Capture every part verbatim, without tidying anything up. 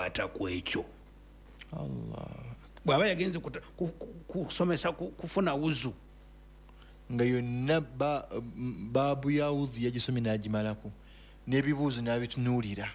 kukwata kwekyo. Allah bwaba yagenze kusomesa kufuna wuzu nga yonna baabu ya udhu yagisomye n'agimalako n'ebibuuzo n'abitunuulira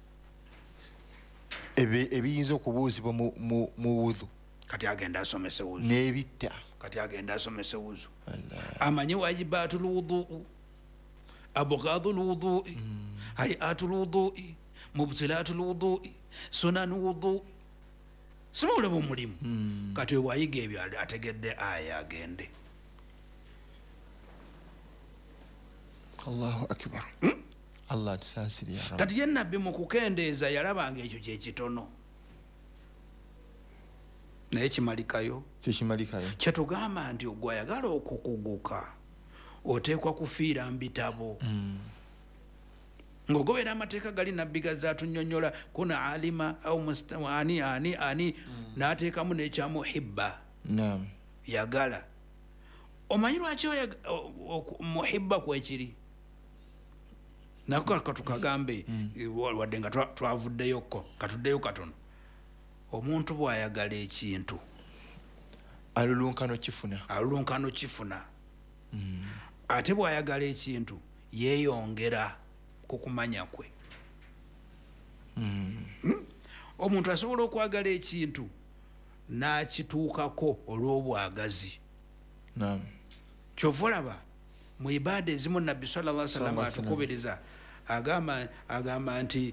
ebiyinza okubuuzibwa mu wudhu kati agenda asomese wuzu n'ebitta kati agenda asomese wuzu amanyi wajibatul wudhu abghadul wudhu hayatul wudhu mubtilatul wudhu sunan wudhu simule bumulimu kati wayiga ebyo ategedde aya agende. Allahu akbar. Allah tsasiri ya rabbi. Kati yenabbi mu kukendeeza yalabanga ekyo kye kitono naye kimalikayo kimalikayo kyetugamba nti ogwayagala okukuguka oteekwa kufiira mu bitabo ng'ogobera amateeka gali nabbi gazaatunyonnyola kuna alima au ani ani ani n'ateekamu n'ekya muhibba yagala. Omanyi lwaki muhibba kwekiri nako katukagambe wadde nga twavuddeyoko katuddeyo katono. Omuntu bw'ayagala ekintu alulunkano kifuna alulunkano kifuna ate bw'ayagala ekintu yeeyongera ku kumanya kwe. Omuntu asobola okwagala ekintu n'akituukako olw'obwagazi. Kyova olaba mu ibaada ezimu nabbi sallallahu alaihi wasallam atukubereza agamba agamba nti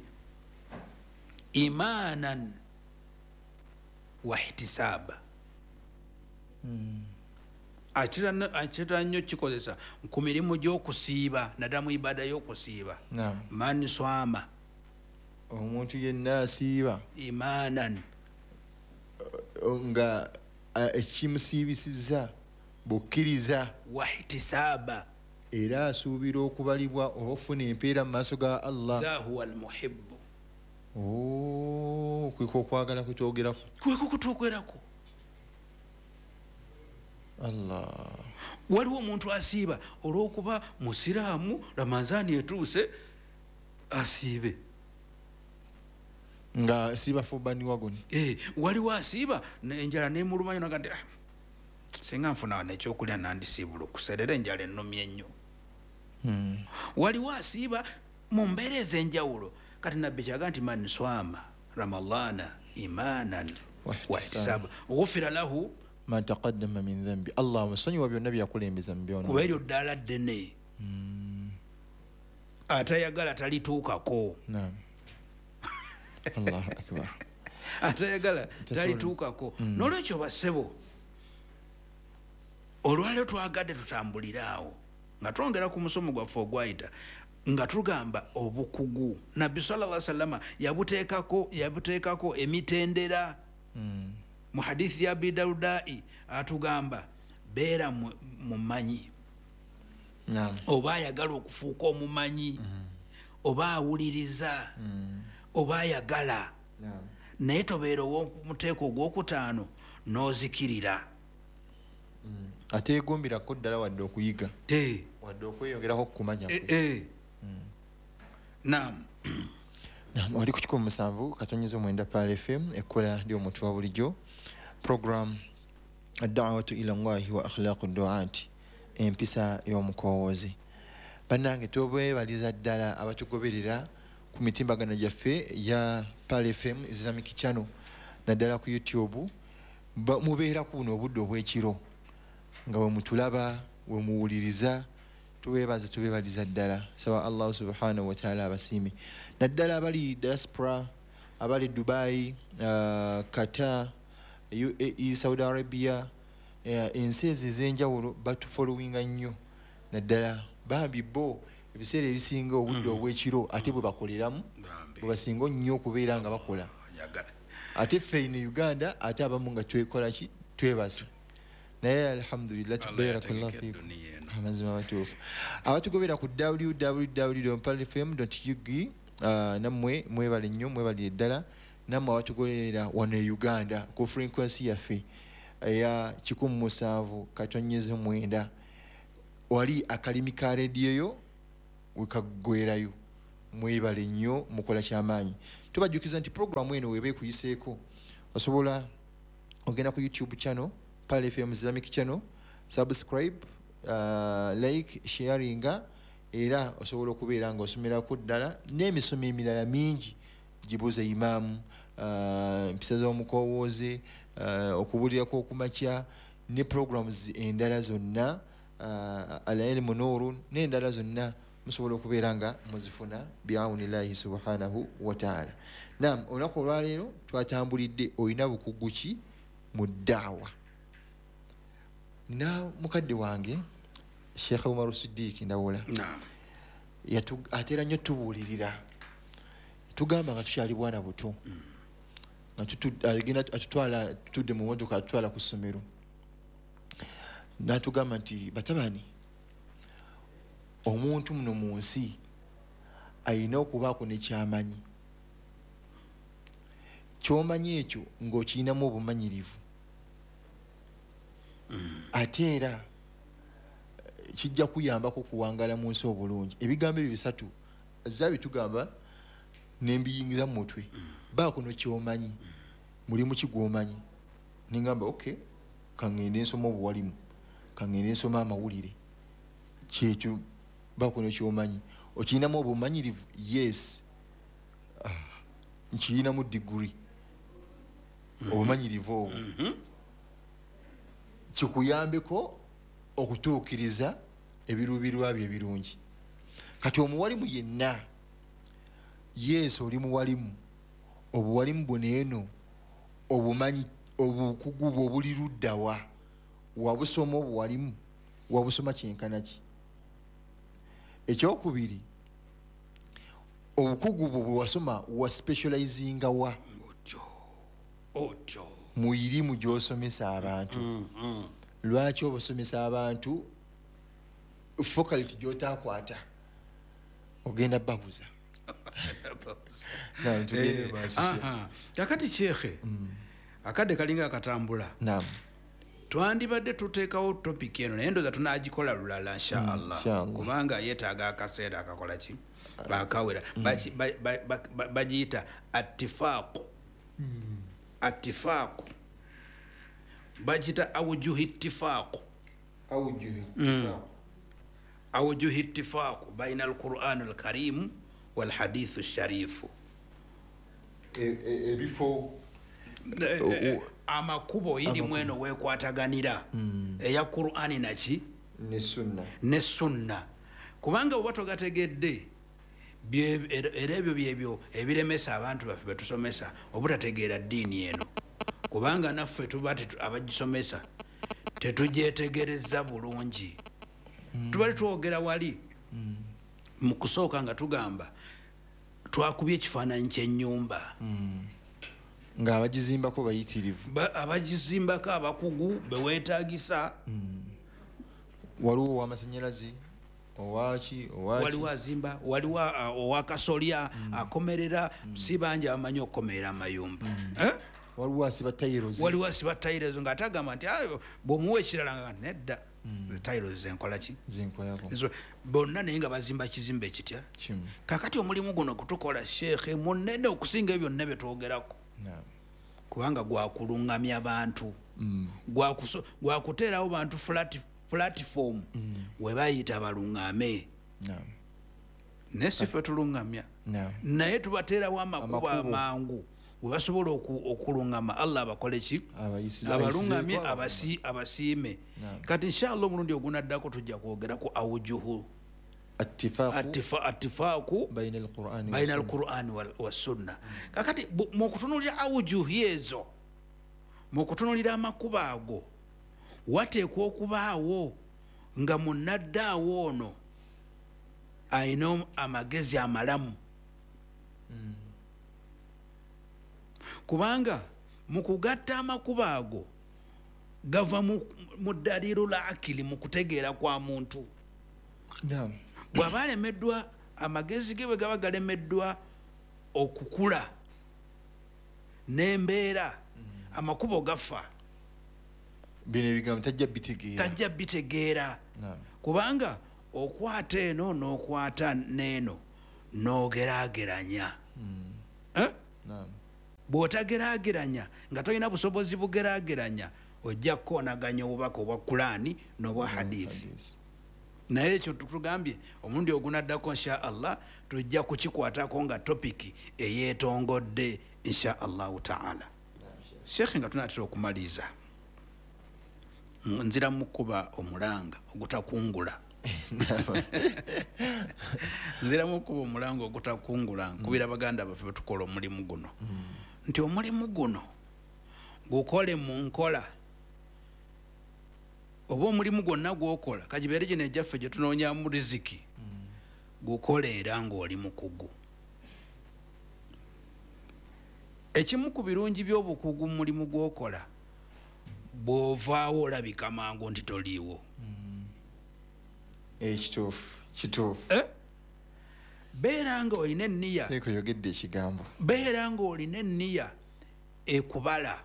imanan wa ihtisaba. akira nnyo kikozesa ku mirimu gy'okusiiba naddala mu ibaada y'okusiiba. Man swama omuntu yenna asiiba imanan nga ekimusiibisizza bukkiriza wahtisaba era asuubira okubalibwa oba ofuna empeera mu maaso ga Allah. Za huwa almuhibbu. Oh, kweko okwagala kutwogerako kweko kutwogerako. Allah. Waliwo omuntu asiiba olw'okuba musiraamu Ramadhaani etuuse asiibe nga asiiba fubani wagoni. Eh, waliwo asiiba enjala n'emuluma yona gandi singa nfuna n'ekyokulya nandisiibula okuserera enjala ennumye ennyo. Waliwo asiiba mu mbeera ez'enjawulo kati nabbi kyaga nti man swama ramadhana imanan wa ihtisaba ghufira lahu ma taqaddama min dhanbi. Allah musonyiwa byonna byakulembeza mu byonna kuba eryo ddala ddene atayagala talituukako. Allahu akbar. atayagala talituukako. N'olwekyo bassebo olwaleero twagadde tutambuliraawo nga twongera ku musomo gwaffe ogwayita nga tugamba obukugu. Nabbi sallallahu alaihi wasallam yabuteekako yabuteekako emitendera. Mu hadithi ya Abi Dawudai atugamba beera mumanyi oba ayagala okufuuka omumanyi oba awuliriza oba ayagala naye tobeera ow'omuteeko ogwokutaano n'ozikirira. Ateegombirako ddala wadde okuyiga wadde okweyongerako kumanya kwe. Naam. Naam, oli ku kikumi musanvu katonnyeza omwenda Paal F M ekkola ndi omuntu wa bulijjo program ad-da'watu ila Allahi wa akhlaqu du'ati empisa y'omukowoozi. Bannange tubwebaliza ddala abatugoberera ku mitimbagano gyaffe ya Paal F M Islamic Channel naddala ku YouTube mubeera ku buno obudde obw'ekiro nga we mutulaba we muwuliriza tuweebaza tubeebaliza ddala. Sawa Allah subhanahu wa ta'ala abasiime naddala abali diaspora abali Dubai, uh, Qatar, U A E, Saudi Arabia, ensi ezo ez'enjawulo batufollowinga nnyo naddala bambi bo ebiseera ebisinga obudde obw'ekiro ate bwe bakoleramu bwe basinga nnyo okubeera nga bakola. Ate ffe ino Uganda ate abamu nga twekola ki twebaza naye alhamdulillah tubarakallahu fiikum amazima matuufu. Abatugobera ku w w w dot paal f m dot u g nammwe mwebale nnyo mwebalire ddala nammwe abatugolera wano e Uganda ku frequency yaffe eya kikumi musanvu katonnyeze mwenda wali akalimi ka rediyo yo wekagwerayo mwebale nnyo mukola kyamaanyi. tubajjukiza nti programu eno weba ekuyiseeko osobola ogenda ku YouTube channel Pearl F M Islamic channel, subscribe, uh, like, sharinga, era osobola okubeera nga osomerako ddala n'emisomo emirala mingi gibuuza imaamu, uh, empisa z'omukowooze, uh, okubuulirako okumakya ne programs endala zonna, uh, al-ilmu nurun n'endala zonna musobola okubeera nga muzifuna bi'aunillahi subhanahu wa ta'ala. Naam, olunaku olwaleero twatambulidde olina bukugu ki mu ddaawa. Na mukadde wange Sheikh Umar Siddiq Ndawula atera nnyo tubuulirira, tugamba nga tukyali bwana buto nga agenda atutwala tutudde mu motoka atutwala ku ssomero, n'atugamba nti batabani, omuntu muno mu nsi alina okubaako nekyamanyi, kyomanyi ekyo ng'okirinamu obumanyirivu, ate era kijja kuyambako kuwangala mu nsi obulungi. Ebigambo ebyo bisatu azza bitugamba nembiyingiza mu mutwe, baako nekyomanyi, mulimu ki gw'omanyi. Nengamba okay, kangende nsoma obuwalimu, kangende nsoma amawulire, kyekyo baako nekyomanyi. Okirinamu obumanyirivu? Yes, ah, nkirinamu degree. Obumanyirivu obwo kikuyambeko okutuukiriza ebiruubirwa bye ebirungi. Kati omuwalimu yenna, yes oli muwalimu, obuwalimu buno eno obumanyi obukugu bwo buli luddawa, wabusoma obuwalimu, wabusoma kyenkana ki? Ekyokubiri, obukugu bwo bwe wasoma wa specializinga wa mu irimu gy'osomesa abantu. Lwaki obasomesa abantu faculty gy'otaakwata ogenda babuza? Kakati Sheikh, akadde kalinga akatambula, twandibadde tuteekawo topic eno naye ndoza tunagikola lulala insha Allah, kubanga yeetaaga akaseera akakola ki bakawera, bagiyita attifaqu attifaqu bajita awjuhi ittifaqu awjuhi ittifaqu awjuhi ittifaqu baina al-Qur'an al-Karim wal hadith al-sharif. Ebifo amakubo iri mweno wekwataganira eya Qur'ani naki ne sunna ne sunna, kubanga oba togategedde era ebyo byebyo ebiremesa abantu baffe betusomesa obutategeera ddiini eno, kubanga naffe tuba abagisomesa tetugyetegereza bulungi. Tubali twogera wali mu kusooka nga tugamba twakubye ekifaananyi ky'ennyumba nga abagizimbako bayitirivu, abagizimbako abakugu beweetaagisa. Waliwo ow'amasannyalaze, owaki owaki waliwo azimba, waliwo owakasolya akomerera, si bangi abamanyi okukomerera amayumba. Waliwo asiba tayirozi, waliwo asiba tayirozi ng'atagamba nti bw'omuwa ekirala nga nedda tayirozi zenkola ki bonna, naye nga bazimba kizimba ekitya. Kakati omulimu guno kutukola Sheikh munene okusinga ebyo byonna bye twogerako, kubanga gwakuluŋŋamya bantu, gwakuteerawo bantu platform we bayita baluŋŋame. Naye si ffe tuluŋŋamya, naye tubateerawo amakubo amangu we basobola okuluŋŋama. Allah abakole ki? Abaluŋŋamye, abasiime. Kati inshallah omulundi ogunaddako tujja kwogeraku awujuhu attifaqu baina al-Qur'ani was-sunna. Kakati mukutunulira awujuhi ezo, mukutunulira amakubo ago, wateekwa okubaawo nga munnaddaawo ono ayina amagezi amalamu, kubanga mu kugatta amakubo ago gava mu dalilu la akili, mu kutegeera kwa muntu. Bw'aba alemeddwa, amagezi ge bwe gaba galemeddwa okukula n'embeera, amakubo gafa. Bino ebigambo tajja bitegeera, tajja bitegeera, kubanga okwata eno n'okwata n'eno n'ogeraageranya naam bw'otageraageranya nga tolina busobozi bugeraageranya ojja kukoonaganya obubaka obwa Qur'ani n'obwa hadithi. Naye ekyo tutugambye omulundi ogunaddako insha Allah tujja kukikwatako nga topiki eyeetongodde insha Allahu ta'ala. Sheikh nga tunatera okumaliriza nzira mukuba omulanga ogutakungula nzira mukuba omulanga ogutakungula nkubira baganda baffe betukola omulimu guno nti omulimu guno gukole mu nkola oba omulimu gwonna gwokola kagibeere gino ejjaffe gye tunoonyamu riziki gukole era ng'oli mukugu. Ekimu ku birungi by'obukugu mu mulimu gwokola bw'ovaawo olabika mangu nti toliiwo. ekituufu kituufu eh? beera nga olina enniya ekuyogedde ekigambo beera nga olina enniya ekubala.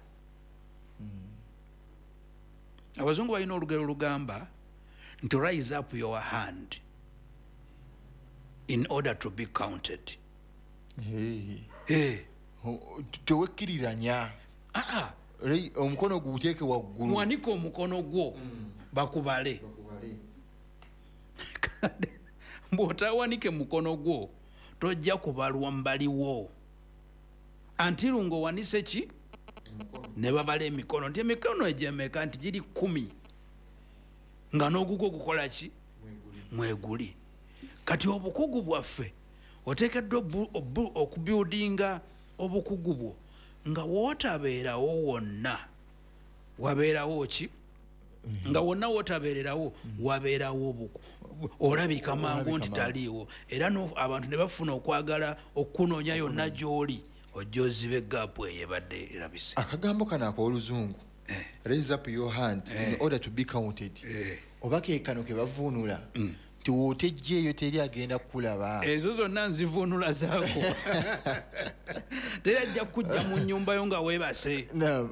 Abazungu balina olugero lugamba nti raise up your hand in order to be counted. Hey. Hey. Tewekkiriranya ah omukono guteeke waggulu mwanika omukono gwo bakubale bw'otawanike mukono gwo tojja kubalwa mbaliwo antiru ng'owanise ki ne babala emikono nti emikono egyemeka nti giri kumi nga n'ogugwo gukola ki mweguli. Kati obukugu bwaffe oteekeddwa okubuildinga obukugu bwo nga wootabeerawo wonna wabeerawo ki nga wonna wootabeererawo wabeerawo obuku olabika mangu nti taliiwo era abantu ne bafuna okwagala okukunoonya yonna gy'oli ojja ozibe gaapu eyo ebadde erabise. Akagambo kano ak'oluzungu eh. raise up your hand eh. in order to be counted eh. oba keekano ke bavuunula mm. nti wootejjeeyo teri agenda kukulaba. Ezo zonna nzivuunula zaako teri ajja kujja mu nnyumba yo nga weebase.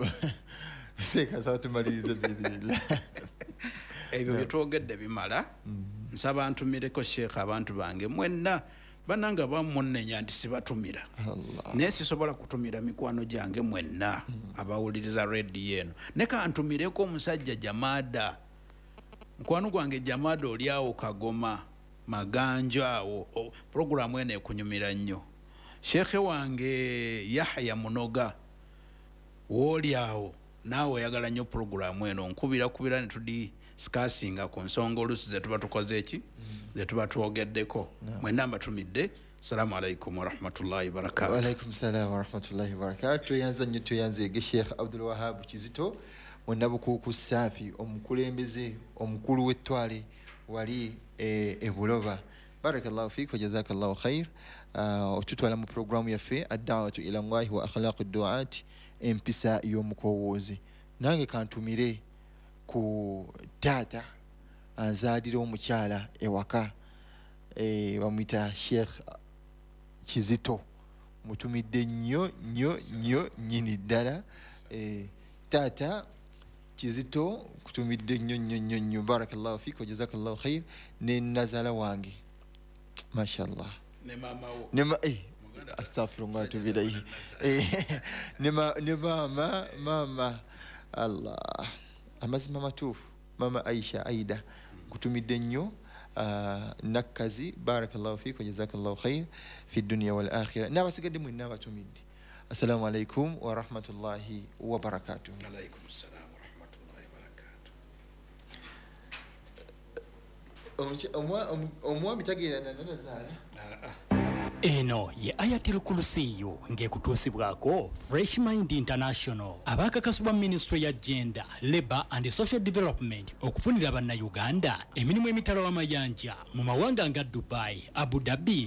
Seekasa tumalirize bidhirira ebyo bye twogedde bimala. Nsaba ntumireko Sheikh abantu bange mwenna bananga bamunenya nti sibatumira naye sisobola kutumira mikwano gyange mwenna abawuliriza rediyo eno ne kantumireko omusajja Jamada mukwano gwange Jamada oli awo Kagoma Maganja awo programu eno ekunyumira nnyo. Sheikh wange Yahya Munoga woli awo naawe oyagala nnyo programu eno nkubira kubira ne tudi sikasinga ku nsonga oluusi ze tuba tukoze eki ze tuba twogeddeko. Mwenna mbatumidde. Assalamu alaikum warahmatullahi wabarakatuh. Wa alaikum salam warahmatullahi wabarakatuh. Yanza nnyo tuyanzeege Sheikh Abdul Wahab Kizito mwenna bukuuku Saafi omukulembeze omukulu w'ettwale wali e, e Buloba. Barakallahu fiik wa jazakallahu khair. Uh, otutwala mu programu yaffe ad-da'watu ila Allahi wa akhlaqu ad-du'at empisa y'omukowoozi. Nange kantumire ku taata anzaadira omukyala ewaka e, bamwita Sheikh Kizito mutumidde nnyo nnyo nnyo nnyini ddala e, taata Kizito kutumidde nnyo nnyo nnyo nnyo. Barakallahu fiik wa jazakallahu khair. Ne nazala wange mashallah ne mama wo ne ma eh astaghfirullah tubilahi eh ne ma ne mama mama Allah amazima matuufu mama Aisha Aida kutumidde nnyo nakkazi. Barakallahu fiik wa jazakallahu khair fi dunya wal akhirah. N'abasigadde mwenna abatumidde. Assalamu alaikum wa rahmatullahi wa barakatuh. Wa alaikum assalam wa rahmatullahi wa barakatuh. Omwami tageerana nanazaala. Eno ye Ayatul Kursiyu ng'ekutuusibwako Fresh Mind International abakakasibwa Ministry ya Gender, Labour and Social Development okufunira bannayuganda emirimu emitala w'amayanja mu mawanga nga Dubai, Abu Dhabi,